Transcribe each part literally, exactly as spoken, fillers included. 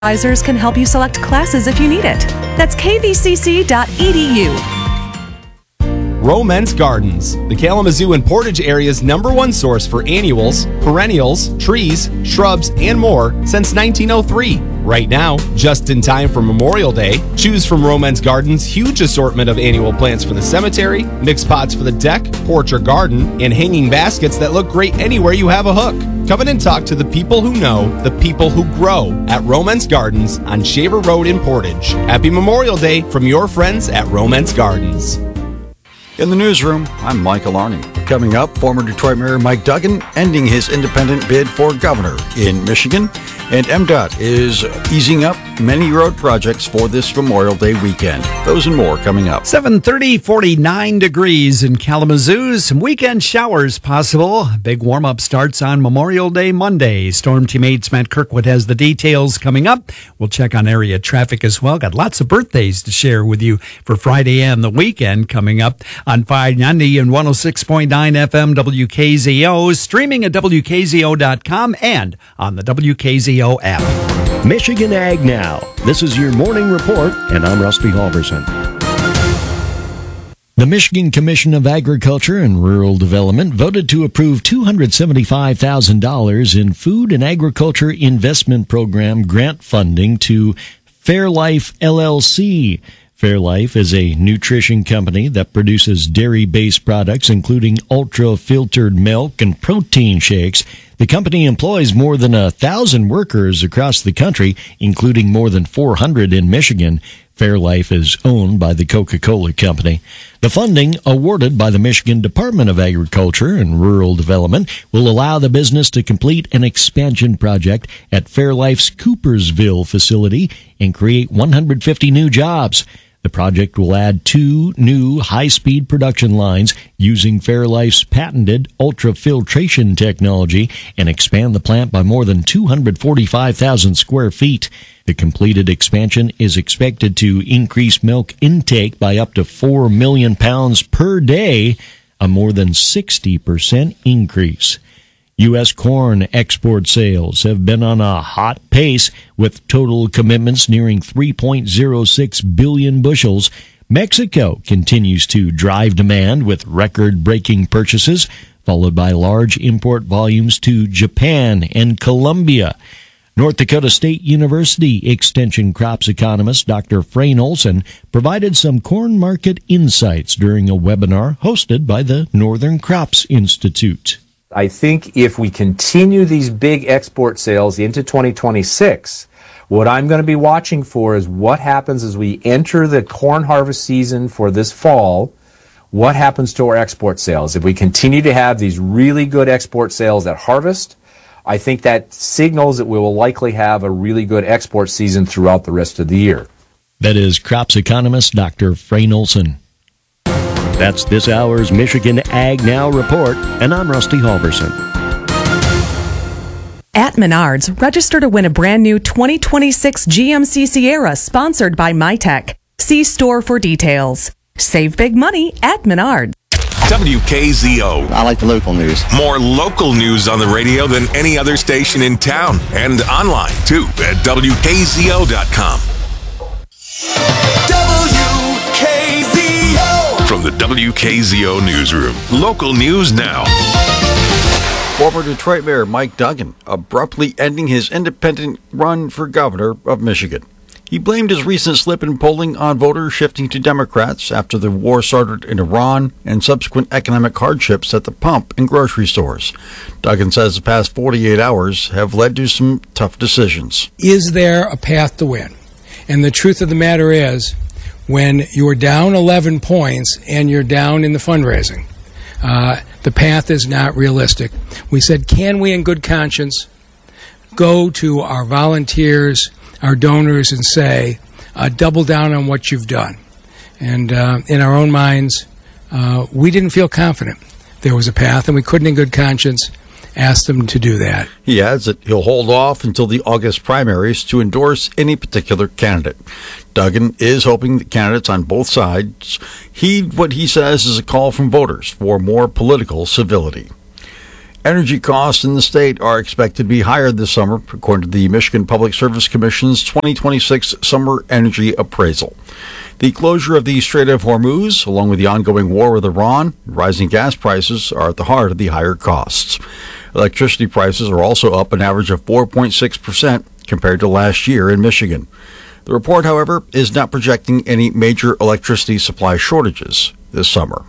Advisors can help you select classes if you need it. That's k v c c dot e d u. Romance Gardens, the Kalamazoo and Portage area's number one source for annuals, perennials, trees, shrubs, and more since nineteen oh three. Right now, just in time for Memorial Day, choose from Romance Gardens' huge assortment of annual plants for the cemetery, mixed pots for the deck, porch, or garden, and hanging baskets that look great anywhere you have a hook. Come in and talk to the people who know the people who grow at Romance Gardens on Shaver Road in Portage. Happy Memorial Day from your friends at Romance Gardens. In the newsroom, I'm Michael Arney. Coming up, former Detroit Mayor Mike Duggan ending his independent bid for governor in Michigan, and M DOT is easing up many road projects for this Memorial Day weekend. Those and more coming up. seven thirty, forty-nine degrees in Kalamazoo. Some weekend showers possible. Big warm-up starts on Memorial Day Monday. Storm teammates Matt Kirkwood has the details coming up. We'll check on area traffic as well. Got lots of birthdays to share with you for Friday and the weekend coming up on five ninety and one oh six point nine F M W K Z O, streaming at W K Z O dot com and on the W K Z O app. Michigan Ag Now. This is your morning report, and I'm Rusty Halverson. The Michigan Commission of Agriculture and Rural Development voted to approve two hundred seventy-five thousand dollars in Food and Agriculture Investment Program grant funding to Fairlife L L C. Fairlife is a nutrition company that produces dairy-based products, including ultra-filtered milk and protein shakes. The company employs more than a thousand workers across the country, including more than four hundred in Michigan. Fairlife is owned by the Coca-Cola Company. The funding, awarded by the Michigan Department of Agriculture and Rural Development, will allow the business to complete an expansion project at Fairlife's Coopersville facility and create one hundred fifty new jobs. The project will add two new high-speed production lines using Fairlife's patented ultrafiltration technology and expand the plant by more than two hundred forty-five thousand square feet. The completed expansion is expected to increase milk intake by up to four million pounds per day, a more than sixty percent increase. U S corn export sales have been on a hot pace, with total commitments nearing three point oh six billion bushels. Mexico continues to drive demand with record-breaking purchases, followed by large import volumes to Japan and Colombia. North Dakota State University Extension crops economist Doctor Frayne Olson provided some corn market insights during a webinar hosted by the Northern Crops Institute. I think if we continue these big export sales into twenty twenty-six, what I'm going to be watching for is what happens as we enter the corn harvest season for this fall. What happens to our export sales? If we continue to have these really good export sales at harvest, I think that signals that we will likely have a really good export season throughout the rest of the year. That is crops economist Doctor Frayne Olson. That's this hour's Michigan Ag Now report, and I'm Rusty Halverson. At Menards, register to win a brand new twenty twenty-six G M C Sierra sponsored by MyTech. See store for details. Save big money at Menards. W K Z O. I like the local news. More local news on the radio than any other station in town, and online too at W K Z O dot com. W K Z O. From the W K Z O newsroom, local news now. Former Detroit Mayor Mike Duggan abruptly ending his independent run for governor of Michigan. He blamed his recent slip in polling on voters shifting to Democrats after the war started in Iran and subsequent economic hardships at the pump and grocery stores. Duggan says the past forty-eight hours have led to some tough decisions. Is there a path to win? And the truth of the matter is, when you're down eleven points and you're down in the fundraising, uh, the path is not realistic. We said, can we in good conscience go to our volunteers, our donors, and say, uh, double down on what you've done? And uh, in our own minds, uh, we didn't feel confident there was a path, and we couldn't in good conscience ask them to do that. He adds that he'll hold off until the August primaries to endorse any particular candidate. Duggan is hoping that candidates on both sides heed what he says is a call from voters for more political civility. Energy costs in the state are expected to be higher this summer, according to the Michigan Public Service Commission's twenty twenty-six Summer Energy Appraisal. The closure of the Strait of Hormuz, along with the ongoing war with Iran, and rising gas prices are at the heart of the higher costs. Electricity prices are also up an average of four point six percent compared to last year in Michigan. The report, however, is not projecting any major electricity supply shortages this summer.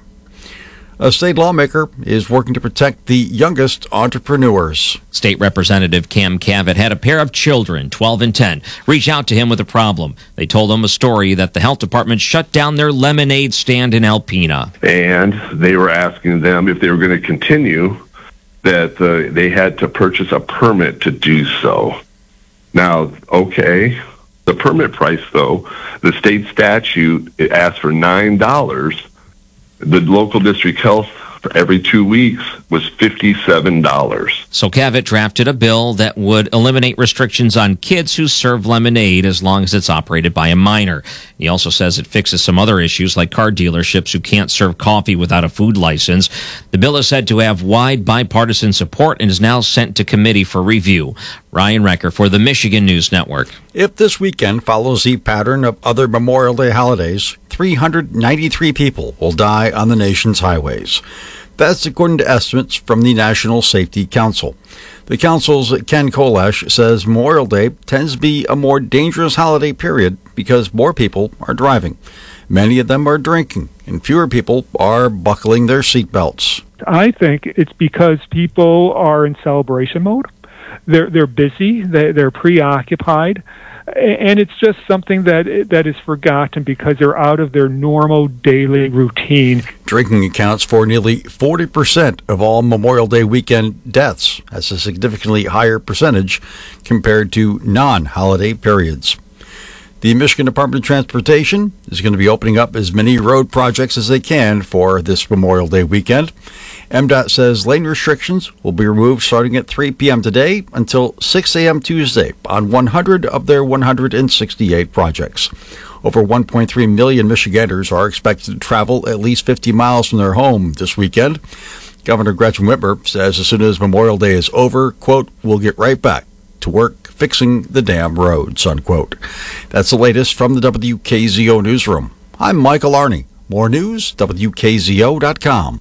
A state lawmaker is working to protect the youngest entrepreneurs. State Representative Cam Cavett had a pair of children, twelve and ten, reach out to him with a problem. They told him a story that the health department shut down their lemonade stand in Alpena. And they were asking them if they were going to continue, that uh, they had to purchase a permit to do so. Now, okay, the permit price, though, the state statute, it asks for nine dollars. The local district health for every two weeks was fifty-seven dollars. So Cavett drafted a bill that would eliminate restrictions on kids who serve lemonade as long as it's operated by a minor. He also says it fixes some other issues like car dealerships who can't serve coffee without a food license. The bill is said to have wide bipartisan support and is now sent to committee for review. Ryan Recker for the Michigan News Network. If this weekend follows the pattern of other Memorial Day holidays, three hundred ninety-three people will die on the nation's highways. That's according to estimates from the National Safety Council. The council's Ken Kolesh says Memorial Day tends to be a more dangerous holiday period because more people are driving. Many of them are drinking, and fewer people are buckling their seatbelts. I think it's because people are in celebration mode. They're they're busy. They, they're preoccupied. And it's just something that that is forgotten because they're out of their normal daily routine. Drinking accounts for nearly forty percent of all Memorial Day weekend deaths. That's a significantly higher percentage compared to non-holiday periods. The Michigan Department of Transportation is going to be opening up as many road projects as they can for this Memorial Day weekend. M D O T says lane restrictions will be removed starting at three p.m. today until six a.m. Tuesday on one hundred of their one hundred sixty-eight projects. Over one point three million Michiganders are expected to travel at least fifty miles from their home this weekend. Governor Gretchen Whitmer says as soon as Memorial Day is over, quote, we'll get right back to work fixing the damn roads, unquote. That's the latest from the W K Z O newsroom. I'm Michael Arney. More news, W K Z O dot com.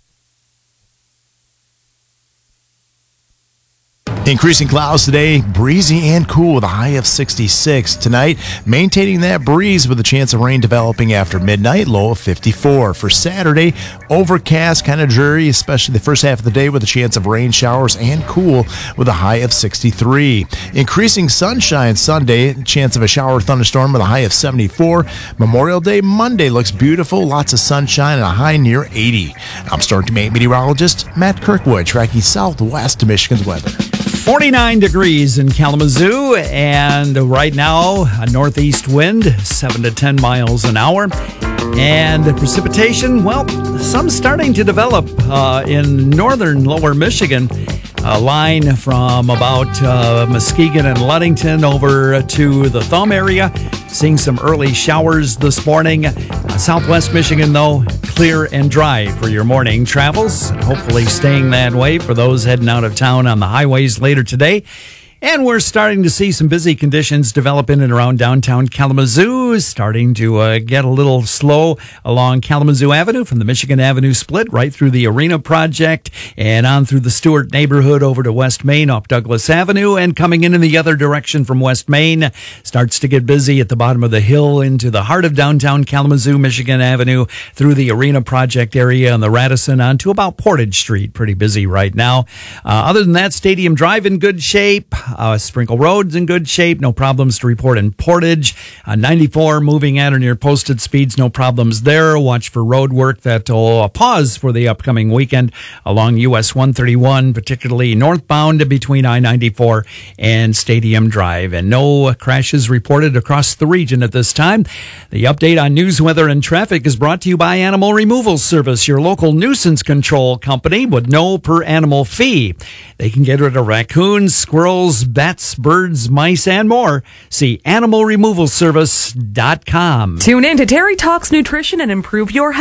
Increasing clouds today, breezy and cool with a high of sixty-six. Tonight, maintaining that breeze with a chance of rain developing after midnight, low of fifty-four. For Saturday, overcast, kind of dreary, especially the first half of the day with a chance of rain showers and cool with a high of sixty-three. Increasing sunshine Sunday, chance of a shower or thunderstorm with a high of seventy-four. Memorial Day Monday looks beautiful, lots of sunshine and a high near eighty. I'm Storm Team eight meteorologist Matt Kirkwood, tracking southwest Michigan's weather. forty-nine degrees in Kalamazoo, and right now a northeast wind, seven to ten miles an hour. And precipitation, well, some starting to develop uh, in northern lower Michigan. A line from about uh, Muskegon and Ludington over to the Thumb area. Seeing some early showers this morning. Uh, Southwest Michigan, though, clear and dry for your morning travels. Hopefully staying that way for those heading out of town on the highways later today. And we're starting to see some busy conditions develop in and around downtown Kalamazoo, starting to uh, get a little slow along Kalamazoo Avenue from the Michigan Avenue split right through the Arena Project and on through the Stewart neighborhood over to West Main up Douglas Avenue, and coming in in the other direction from West Main starts to get busy at the bottom of the hill into the heart of downtown Kalamazoo, Michigan Avenue through the Arena Project area and the Radisson onto about Portage Street. Pretty busy right now. Uh, other than that, Stadium Drive in good shape. Uh, Sprinkle Road's in good shape. No problems to report in Portage. Uh, ninety-four moving at or near posted speeds. No problems there. Watch for road work that will uh, pause for the upcoming weekend along U S one thirty-one, particularly northbound between I ninety-four and Stadium Drive. And no uh, crashes reported across the region at this time. The update on news, weather, and traffic is brought to you by Animal Removal Service, your local nuisance control company with no per animal fee. They can get rid of raccoons, squirrels, bats, birds, mice, and more. See animal removal service dot com. Tune in to Terry Talks Nutrition and improve your health.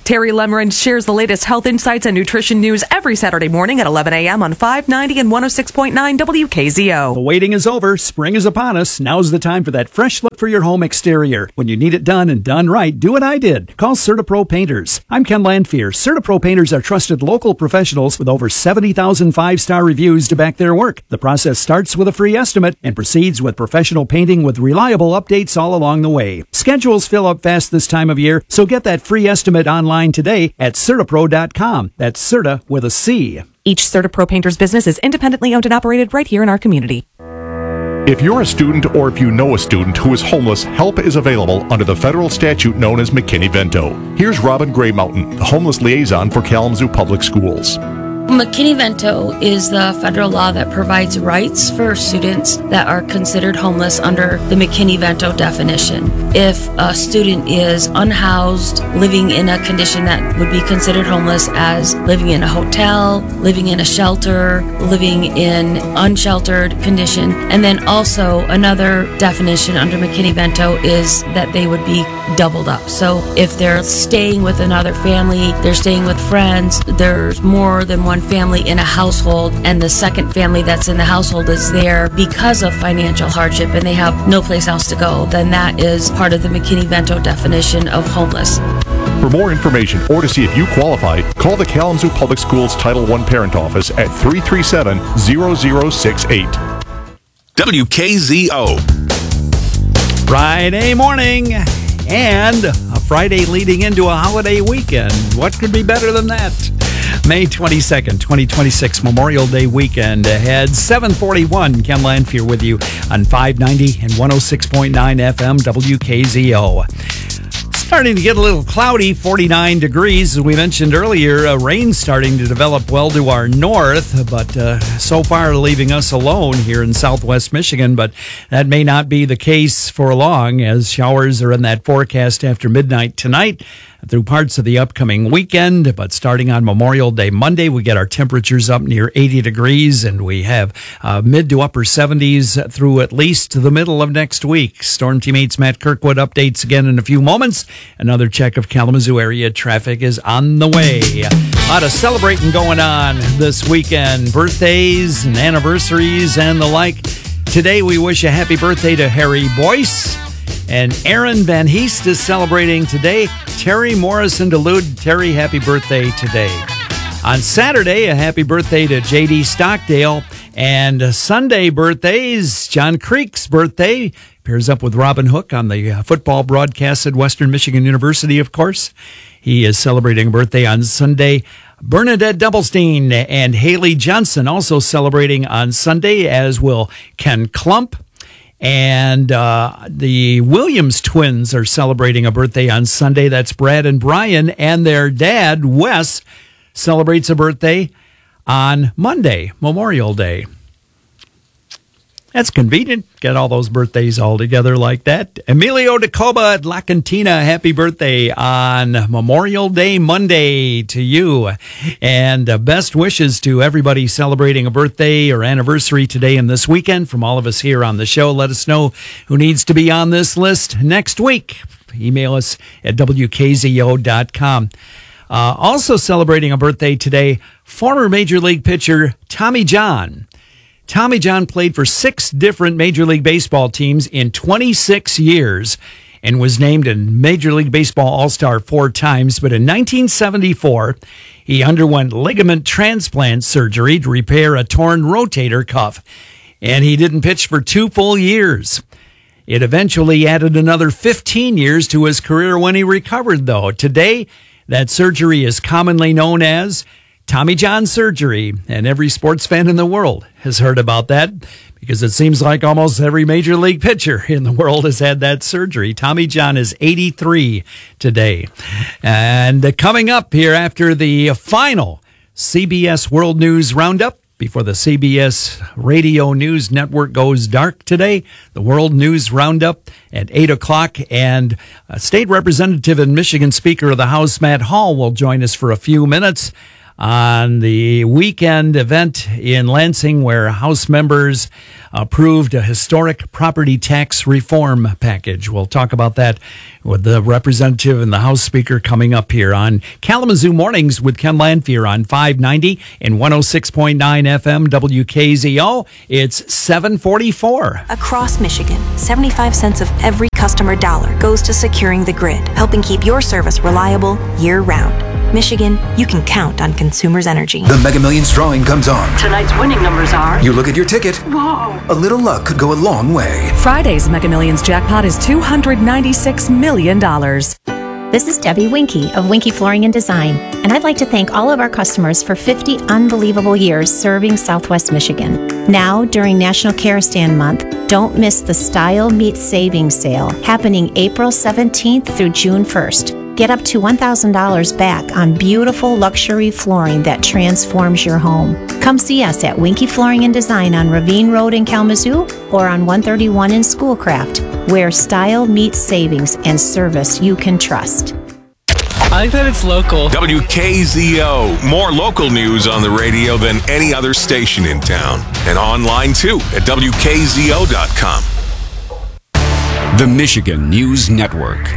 Terry Lemmerand shares the latest health insights and nutrition news every Saturday morning at eleven a.m. on five ninety and one oh six point nine W K Z O. The waiting is over. Spring is upon us. Now's the time for that fresh look for your home exterior. When you need it done and done right, do what I did. Call CertaPro Painters. I'm Ken Landfear. CertaPro Painters are trusted local professionals with over seventy thousand five-star reviews to back their work. The process starts with a free estimate and proceeds with professional painting with reliable updates all along the way. Schedules fill up fast this time of year, so get that free estimate online today at Certapro dot com. That's Certa with a C. Each CertaPro Painters business is independently owned and operated right here in our community. If you're a student or if you know a student who is homeless, help is available under the federal statute known as McKinney-Vento. Here's Robin Gray Mountain, the homeless liaison for Kalamazoo Public Schools. McKinney-Vento is the federal law that provides rights for students that are considered homeless under the McKinney-Vento definition. If a student is unhoused, living in a condition that would be considered homeless as living in a hotel, living in a shelter, living in unsheltered condition, and then also another definition under McKinney-Vento is that they would be doubled up. So if they're staying with another family, they're staying with friends, there's more than one family in a household, and the second family that's in the household is there because of financial hardship and they have no place else to go, then that is part of the McKinney-Vento definition of homeless. For more information or to see if you qualify, call the Kalamazoo Public Schools Title one Parent Office at three three seven, zero zero six eight. W K Z O. Friday morning and a Friday leading into a holiday weekend. What could be better than that? May twenty-second, twenty twenty-six, Memorial Day weekend ahead. seven forty-one, Ken Landfear with you on five ninety and one oh six point nine F M W K Z O. Starting to get a little cloudy, forty-nine degrees. As we mentioned earlier, uh, rain starting to develop well to our north, but uh, so far leaving us alone here in southwest Michigan. But that may not be the case for long, as showers are in that forecast after midnight tonight through parts of the upcoming weekend. But starting on Memorial Day Monday, we get our temperatures up near eighty degrees, and we have uh, mid to upper seventies through at least the middle of next week. Storm Teammates Matt Kirkwood updates again in a few moments. Another check of Kalamazoo area traffic is on the way. A lot of celebrating going on this weekend. Birthdays and anniversaries and the like. Today we wish a happy birthday to Harry Boyce. And Aaron Van Heest is celebrating today. Terry Morrison Dulude. Terry, happy birthday today. On Saturday, a happy birthday to J D Stockdale. And Sunday birthdays, John Creek's birthday. Pairs up with Robin Hook on the football broadcast at Western Michigan University, of course. He is celebrating a birthday on Sunday. Bernadette Doublestein and Haley Johnson also celebrating on Sunday, as will Ken Klump. And uh, the Williams twins are celebrating a birthday on Sunday. That's Brad and Brian. And their dad, Wes, celebrates a birthday on Monday, Memorial Day. That's convenient. Get all those birthdays all together like that. Emilio DeCoba at La Cantina, happy birthday on Memorial Day Monday to you. And uh, best wishes to everybody celebrating a birthday or anniversary today and this weekend from all of us here on the show. Let us know who needs to be on this list next week. Email us at W K Z O dot com. Uh, also celebrating a birthday today, former Major League pitcher Tommy John. Tommy John played for six different Major League Baseball teams in twenty-six years and was named a Major League Baseball All-Star four times. But in nineteen seventy-four, he underwent ligament transplant surgery to repair a torn rotator cuff, and he didn't pitch for two full years. It eventually added another fifteen years to his career when he recovered, though. Today, that surgery is commonly known as Tommy John surgery, and every sports fan in the world has heard about that because it seems like almost every major league pitcher in the world has had that surgery. Tommy John is eighty-three today. And coming up here after the final C B S World News Roundup, before the C B S Radio News Network goes dark today, the World News Roundup at eight o'clock, and a state representative and Michigan Speaker of the House, Matt Hall, will join us for a few minutes on the weekend event in Lansing where House members approved a historic property tax reform package. We'll talk about that with the representative and the House Speaker coming up here on Kalamazoo Mornings with Ken Lanfear on five ninety and one oh six point nine F M W K Z O. It's seven forty-four. Across Michigan, seventy-five cents of every customer dollar goes to securing the grid, helping keep your service reliable year-round. Michigan, you can count on Consumers Energy. The Mega Millions drawing comes on. Tonight's winning numbers are... You look at your ticket. Whoa! A little luck could go a long way. Friday's Mega Millions jackpot is two hundred ninety-six million dollars. This is Debbie Winky of Winky Flooring and Design, and I'd like to thank all of our customers for fifty unbelievable years serving Southwest Michigan. Now, during National Care Stand Month, don't miss the Style Meets Savings Sale happening April seventeenth through June first. Get up to one thousand dollars back on beautiful luxury flooring that transforms your home. Come see us at Winky Flooring and Design on Ravine Road in Kalamazoo or on one thirty-one in Schoolcraft, where style meets savings and service you can trust. I like that it's local. W K Z O. More local news on the radio than any other station in town. And online too at W K Z O dot com. The Michigan News Network.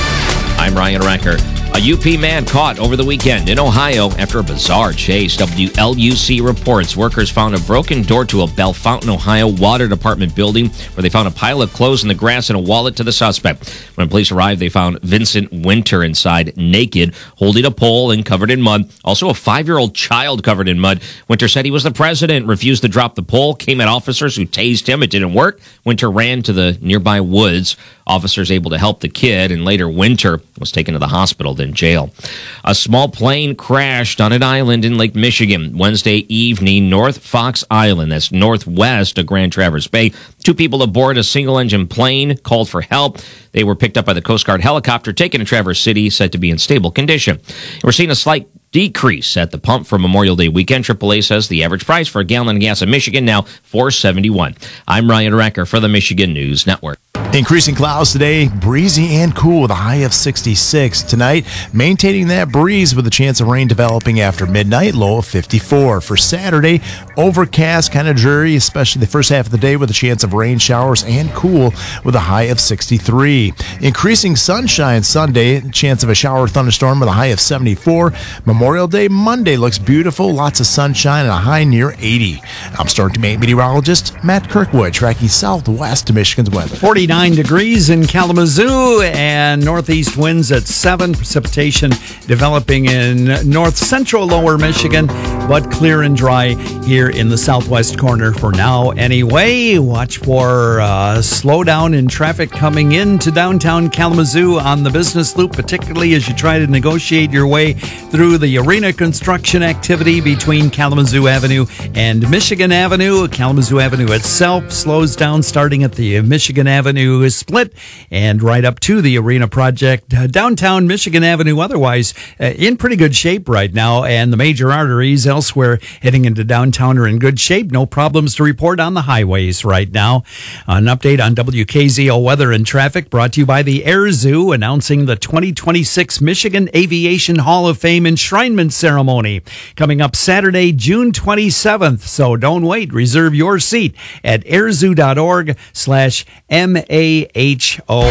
I'm Ryan Recker. A U P man caught over the weekend in Ohio after a bizarre chase. W L U C reports workers found a broken door to a Bellefontaine, Ohio water department building where they found a pile of clothes in the grass and a wallet to the suspect. When police arrived, they found Vincent Winter inside, naked, holding a pole and covered in mud. Also a five-year-old child covered in mud. Winter said he was the president, refused to drop the pole, came at officers who tased him. It didn't work. Winter ran to the nearby woods. Officers able to help the kid, and later Winter was taken to the hospital, then jail. A small plane crashed on an island in Lake Michigan Wednesday evening, North Fox Island. That's northwest of Grand Traverse Bay. Two people aboard a single-engine plane called for help. They were picked up by the Coast Guard helicopter, taken to Traverse City, said to be in stable condition. We're seeing a slight decrease at the pump for Memorial Day weekend. triple A says the average price for a gallon of gas in Michigan now four seventy-one. I'm Ryan Recker for the Michigan News Network. Increasing clouds today, breezy and cool with a high of sixty-six. Tonight, maintaining that breeze with a chance of rain developing after midnight, low of fifty-four. For Saturday, overcast, kind of dreary, especially the first half of the day with a chance of rain showers and cool with a high of sixty-three. Increasing sunshine Sunday, chance of a shower or thunderstorm with a high of seventy-four. Memorial Day Monday looks beautiful, lots of sunshine and a high near eighty. I'm Storm Team eight meteorologist Matt Kirkwood, tracking southwest to Michigan's weather. forty-nine degrees in Kalamazoo and northeast winds at seven. Precipitation developing in north central lower Michigan, but clear and dry here in the southwest corner for now anyway. Watch for uh, slowdown in traffic coming into downtown Kalamazoo on the business loop, particularly as you try to negotiate your way through the arena construction activity between Kalamazoo Avenue and Michigan Avenue. Kalamazoo Avenue itself slows down starting at the Michigan Avenue split and right up to the arena project. Uh, downtown Michigan Avenue otherwise uh, in pretty good shape right now, and the major arteries elsewhere heading into downtown are in good shape. No problems to report on the highways right now. An update on W K Z O weather and traffic brought to you by the Air Zoo, announcing the twenty twenty-six Michigan Aviation Hall of Fame enshrinement ceremony coming up Saturday, June twenty-seventh. So don't wait. Reserve your seat at airzoo.org slash M A H O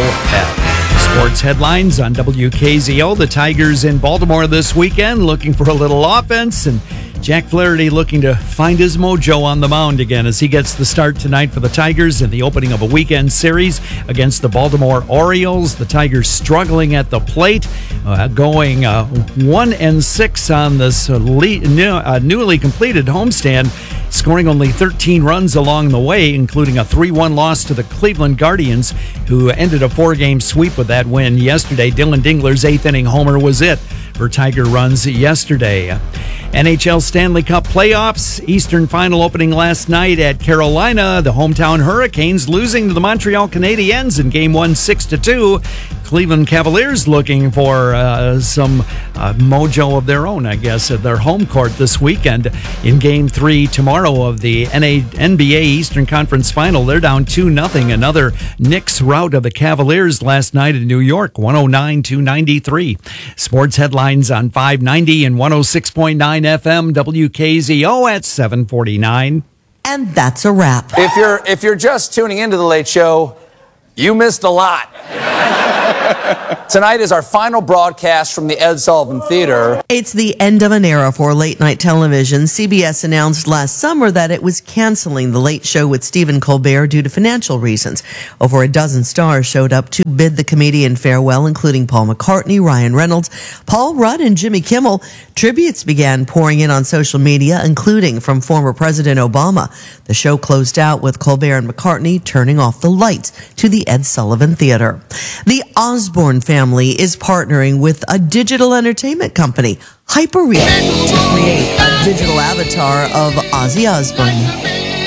F. Sports headlines on W K Z O. The Tigers in Baltimore this weekend looking for a little offense, and Jack Flaherty looking to find his mojo on the mound again as he gets the start tonight for the Tigers in the opening of a weekend series against the Baltimore Orioles. The Tigers struggling at the plate, uh, going uh, one and six on this uh, le- new, uh, newly completed homestand, scoring only thirteen runs along the way, including a three one loss to the Cleveland Guardians, who ended a four-game sweep with that win yesterday. Dylan Dingler's eighth-inning homer was it for Tiger runs yesterday. N H L Stanley Cup playoffs, Eastern final opening last night at Carolina. The hometown Hurricanes losing to the Montreal Canadiens in game one, six to two. Cleveland Cavaliers looking for uh, some uh, mojo of their own, I guess, at their home court this weekend in Game three tomorrow of the N B A Eastern Conference Final. They're down two nothing. Another Knicks rout of the Cavaliers last night in New York, one oh nine to ninety-three. Sports headlines on five ninety and one oh six point nine F M W K Z O at seven forty-nine. And that's a wrap. If you're if you're just tuning into The Late Show, you missed a lot. Tonight is our final broadcast from the Ed Sullivan Theater. It's the end of an era for late-night television. C B S announced last summer that it was canceling The Late Show with Stephen Colbert due to financial reasons. Over a dozen stars showed up to bid the comedian farewell, including Paul McCartney, Ryan Reynolds, Paul Rudd, and Jimmy Kimmel. Tributes began pouring in on social media, including from former President Obama. The show closed out with Colbert and McCartney turning off the lights to the Ed Sullivan Theater. The Osborne family is partnering with a digital entertainment company, Hyperreal, to create a digital avatar of Ozzy Osbourne.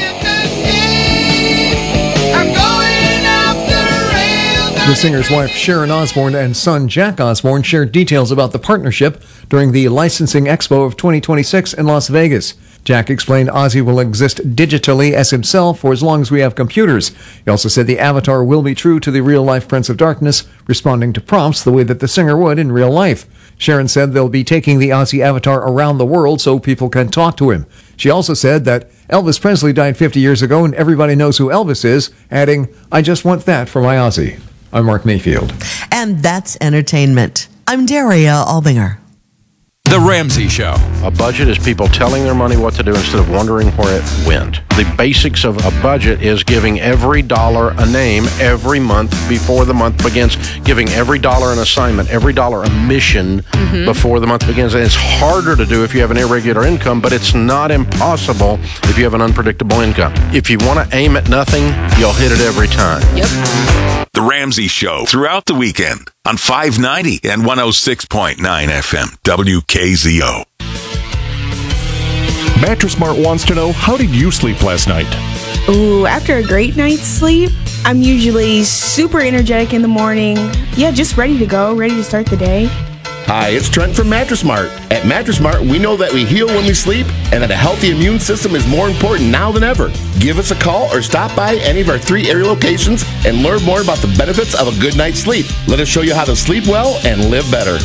The singer's wife, Sharon Osbourne, and son, Jack Osbourne, shared details about the partnership during the Licensing Expo of twenty twenty-six in Las Vegas. Jack explained Ozzy will exist digitally as himself for as long as we have computers. He also said the avatar will be true to the real-life Prince of Darkness, responding to prompts the way that the singer would in real life. Sharon said they'll be taking the Ozzy avatar around the world so people can talk to him. She also said that Elvis Presley died fifty years ago and everybody knows who Elvis is, adding, "I just want that for my Ozzy." I'm Mark Mayfield. And that's entertainment. I'm Daria Albinger. The Ramsey Show. A budget is people telling their money what to do instead of wondering where it went. The basics of a budget is giving every dollar a name every month before the month begins, giving every dollar an assignment, every dollar a mission mm-hmm. before the month begins. And it's harder to do if you have an irregular income, but it's not impossible if you have an unpredictable income. If you want to aim at nothing, you'll hit it every time. Yep. The Ramsey Show throughout the weekend on five ninety and one oh six point nine F M W K Z O. Mattress Mart wants to know, how did you sleep last night? Ooh, after a great night's sleep, I'm usually super energetic in the morning. Yeah, just ready to go, ready to start the day. Hi, it's Trent from Mattress Mart. At Mattress Mart, we know that we heal when we sleep and that a healthy immune system is more important now than ever. Give us a call or stop by any of our three area locations and learn more about the benefits of a good night's sleep. Let us show you how to sleep well and live better.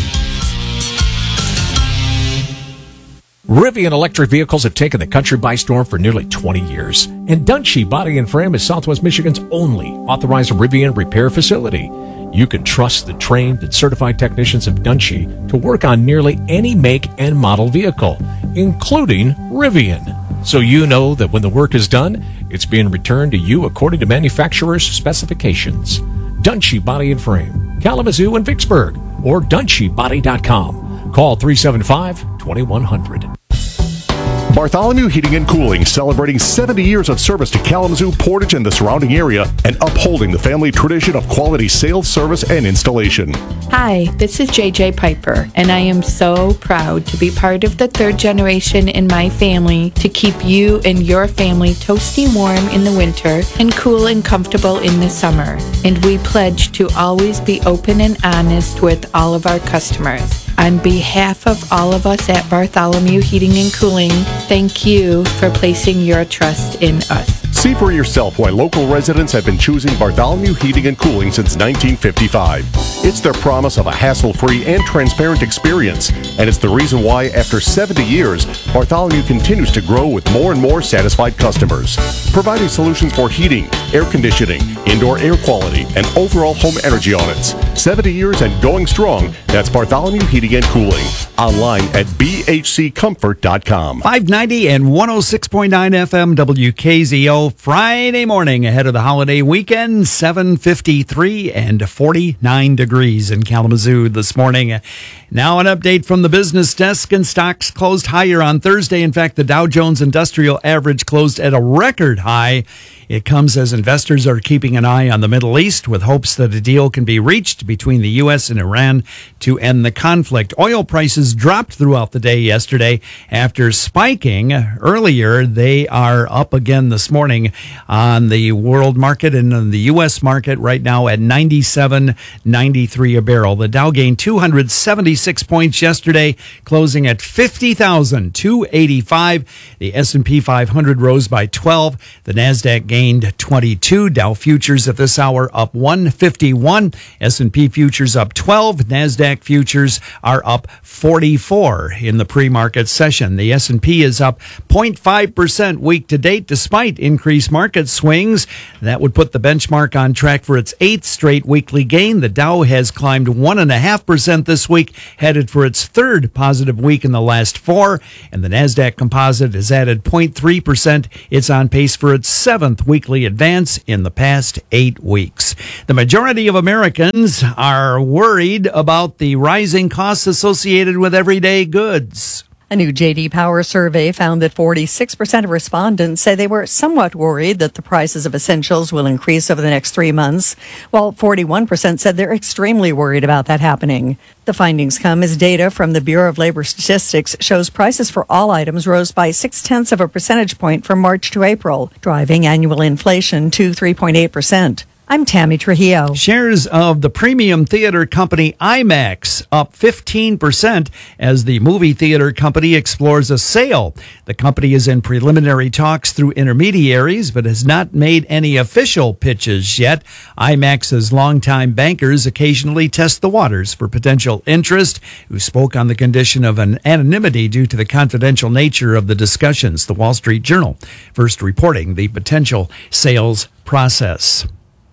Rivian electric vehicles have taken the country by storm for nearly twenty years. And Dunshee Body and Frame is Southwest Michigan's only authorized Rivian repair facility. You can trust the trained and certified technicians of Dunshee to work on nearly any make and model vehicle, including Rivian. So you know that when the work is done, it's being returned to you according to manufacturer's specifications. Dunshee Body and Frame, Kalamazoo and Vicksburg, or dunshee body dot com. Call three seven five, two one zero zero. Bartholomew Heating and Cooling, celebrating seventy years of service to Kalamazoo, Portage, and the surrounding area, and upholding the family tradition of quality sales, service, and installation. Hi, this is J J Piper, and I am so proud to be part of the third generation in my family to keep you and your family toasty warm in the winter and cool and comfortable in the summer. And we pledge to always be open and honest with all of our customers. On behalf of all of us at Bartholomew Heating and Cooling, thank you for placing your trust in us. See for yourself why local residents have been choosing Bartholomew Heating and Cooling since nineteen fifty-five. It's their promise of a hassle-free and transparent experience, and it's the reason why, after seventy years, Bartholomew continues to grow with more and more satisfied customers. Providing solutions for heating, air conditioning, indoor air quality, and overall home energy audits. seventy years and going strong. That's Bartholomew Heating and Cooling. Online at b h c comfort dot com. five ninety and one oh six point nine F M W K Z O. Friday morning ahead of the holiday weekend, seven fifty-three and forty-nine degrees in Kalamazoo this morning. Now an update from the business desk, and stocks closed higher on Thursday. In fact, the Dow Jones Industrial Average closed at a record high. It comes as investors are keeping an eye on the Middle East with hopes that a deal can be reached between the U S and Iran to end the conflict. Oil prices dropped throughout the day yesterday after spiking earlier. They are up again this morning on the world market and on the U S market right now at ninety-seven ninety-three a barrel. The Dow gained two hundred seventy-six points yesterday, closing at fifty thousand two hundred eighty-five. The S and P five hundred rose by twelve. The Nasdaq gained twenty-two. Dow futures at this hour up one fifty-one. S and P futures up twelve. Nasdaq futures are up forty-four in the pre-market session. The S and P is up zero point five percent week to date despite increased market swings. That would put the benchmark on track for its eighth straight weekly gain. The Dow has climbed one point five percent this week, headed for its third positive week in the last four. And the Nasdaq Composite has added zero point three percent. It's on pace for its seventh weekly advance in the past eight weeks. The majority of Americans are worried about the rising costs associated with everyday goods. A new J D Power survey found that forty-six percent of respondents say they were somewhat worried that the prices of essentials will increase over the next three months, while forty-one percent said they're extremely worried about that happening. The findings come as data from the Bureau of Labor Statistics shows prices for all items rose by six-tenths of a percentage point from March to April, driving annual inflation to three point eight percent. I'm Tammy Trujillo. Shares of the premium theater company IMAX up fifteen percent as the movie theater company explores a sale. The company is in preliminary talks through intermediaries, but has not made any official pitches yet. IMAX's longtime bankers occasionally test the waters for potential interest, who spoke on the condition of an anonymity due to the confidential nature of the discussions. The Wall Street Journal first reporting the potential sales process.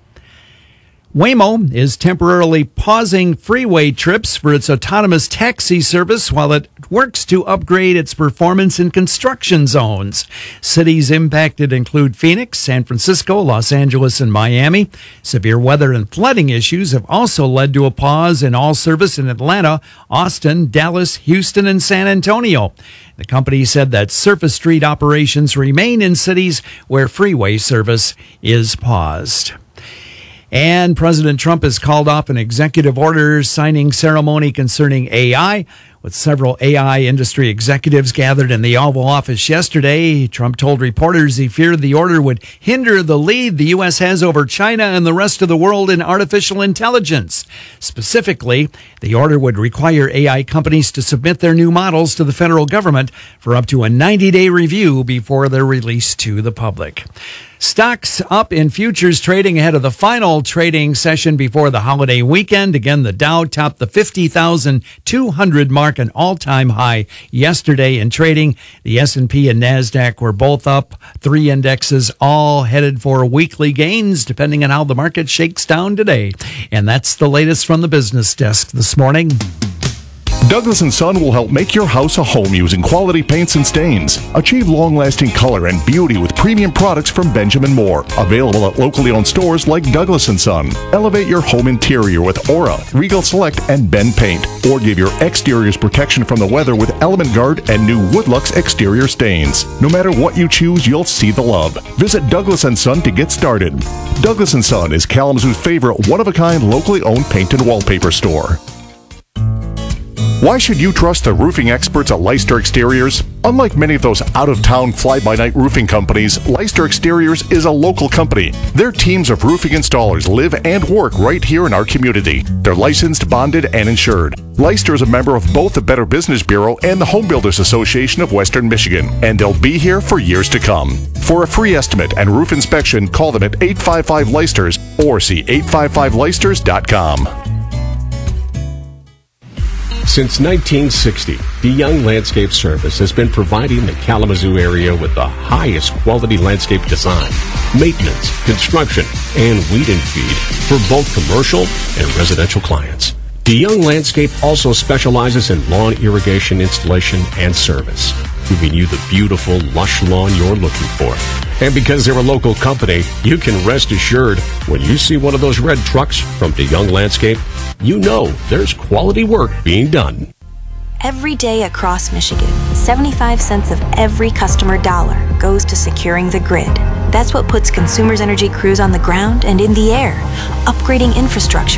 Waymo is temporarily pausing freeway trips for its autonomous taxi service while it works to upgrade its performance in construction zones. Cities impacted include Phoenix, San Francisco, Los Angeles, and Miami. Severe weather and flooding issues have also led to a pause in all service in Atlanta, Austin, Dallas, Houston, and San Antonio. The company said that surface street operations remain in cities where freeway service is paused. And President Trump has called off an executive order signing ceremony concerning A I. With several A I industry executives gathered in the Oval Office yesterday, Trump told reporters he feared the order would hinder the lead the U S has over China and the rest of the world in artificial intelligence. Specifically, the order would require A I companies to submit their new models to the federal government for up to a ninety-day review before they're released to the public. Stocks up in futures trading ahead of the final trading session before the holiday weekend. Again, the Dow topped the fifty thousand two hundred mark, an all-time high yesterday in trading. The S and P and Nasdaq were both up. Three indexes all headed for weekly gains, depending on how the market shakes down today. And that's the latest from the business desk this morning. Douglas and Son will help make your house a home using quality paints and stains. Achieve long-lasting color and beauty with premium products from Benjamin Moore. Available at locally owned stores like Douglas and Son. Elevate your home interior with Aura, Regal Select, and Ben Paint. Or give your exteriors protection from the weather with Element Guard and new Woodlux exterior stains. No matter what you choose, you'll see the love. Visit Douglas and Son to get started. Douglas and Son is Kalamazoo's favorite one-of-a-kind locally owned paint and wallpaper store. Why should you trust the roofing experts at Leicester Exteriors? Unlike many of those out-of-town fly-by-night roofing companies, Leicester Exteriors is a local company. Their teams of roofing installers live and work right here in our community. They're licensed, bonded, and insured. Leicester is a member of both the Better Business Bureau and the Home Builders Association of Western Michigan, and they'll be here for years to come. For a free estimate and roof inspection, call them at eight five five Leicesters or see eight five five Leicesters dot com. Since nineteen sixty, DeYoung Landscape Service has been providing the Kalamazoo area with the highest quality landscape design, maintenance, construction, and weed and feed for both commercial and residential clients. DeYoung Landscape also specializes in lawn irrigation installation and service, giving you the beautiful, lush lawn you're looking for. And because they're a local company, you can rest assured when you see one of those red trucks from DeYoung Landscape, you know there's quality work being done. Every day across Michigan, seventy-five cents of every customer dollar goes to securing the grid. That's what puts Consumers Energy crews on the ground and in the air, upgrading infrastructure,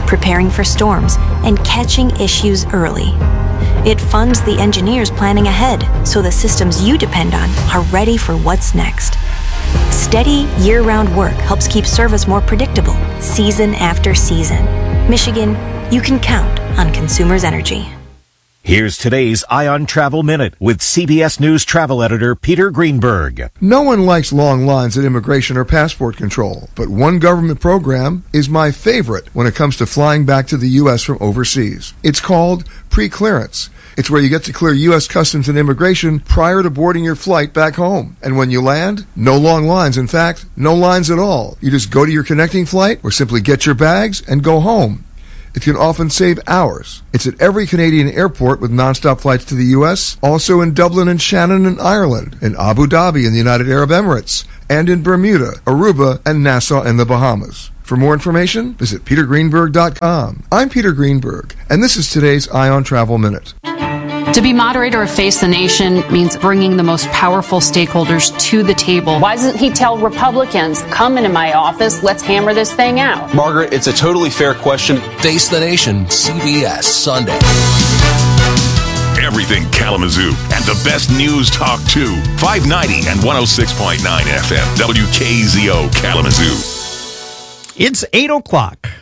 preparing for storms, and catching issues early. It funds the engineers planning ahead so the systems you depend on are ready for what's next. Steady, year-round work helps keep service more predictable, season after season. Michigan, you can count on Consumers Energy. Here's today's Ion Travel Minute with C B S News travel editor Peter Greenberg. No one likes long lines at immigration or passport control, but one government program is my favorite when it comes to flying back to the U S from overseas. It's called pre-clearance. It's where you get to clear U S Customs and Immigration prior to boarding your flight back home. And when you land, no long lines. In fact, no lines at all. You just go to your connecting flight or simply get your bags and go home. It can often save hours. It's at every Canadian airport with nonstop flights to the U S, also in Dublin and Shannon in Ireland, in Abu Dhabi in the United Arab Emirates, and in Bermuda, Aruba, and Nassau in the Bahamas. For more information, visit peter greenberg dot com. I'm Peter Greenberg, and this is today's Ion Travel Minute. To be moderator of Face the Nation means bringing the most powerful stakeholders to the table. Why doesn't he tell Republicans, come into my office, let's hammer this thing out? Margaret, it's a totally fair question. Face the Nation, C B S, Sunday. Everything Kalamazoo and the best news talk too. five ninety and one oh six point nine F M. W K Z O Kalamazoo. It's eight o'clock.